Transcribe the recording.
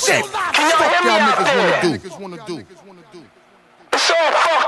shit. Fuck y'all niggas wanna do. It's all fuck